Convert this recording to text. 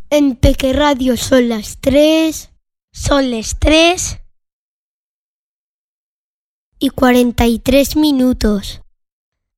En Peque Radio son las 3. Son las 3 y 43 minutos.